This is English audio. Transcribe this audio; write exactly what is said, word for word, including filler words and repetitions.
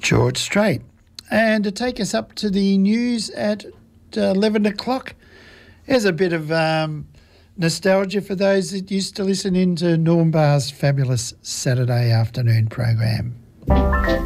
George Strait. And to take us up to the news at uh, eleven o'clock, here's a bit of um, nostalgia for those that used to listen in to Norm Barr's fabulous Saturday afternoon program.